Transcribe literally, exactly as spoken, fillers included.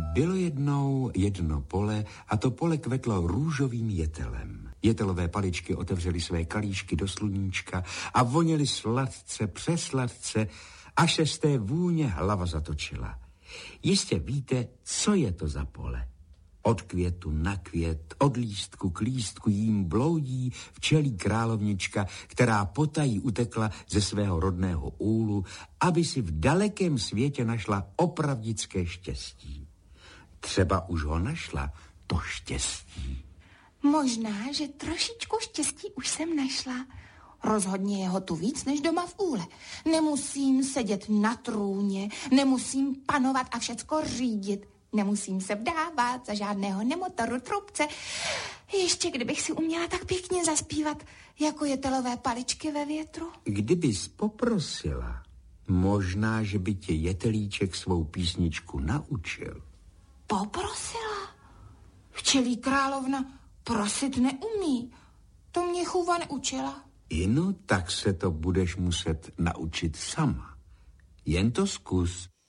Bylo jednou jedno pole a to pole kvetlo růžovým jetelem. Jetelové paličky otevřely své kalíšky do sluníčka a voněly sladce, přesladce, až se z té vůně hlava zatočila. Jistě víte, co je to za pole. Od květu na květ, od lístku k lístku jím bloudí včelí královnička, která potají utekla ze svého rodného úlu, aby si v dalekém světě našla opravdické štěstí. Třeba už ho našla, to štěstí. Možná, že trošičku štěstí už jsem našla. Rozhodně je ho tu víc než doma v úle. Nemusím sedět na trůně, nemusím panovat a všecko řídit. Nemusím se vdávat za žádného nemotoru trubce. Ještě kdybych si uměla tak pěkně zaspívat, jako jetelové paličky ve větru. Kdybys poprosila, možná, že by tě jetelíček svou písničku naučil. Poprosila? Včelí královna prosit neumí. To mě chůva neučila. Inu, tak se to budeš muset naučit sama. Jen to zkus.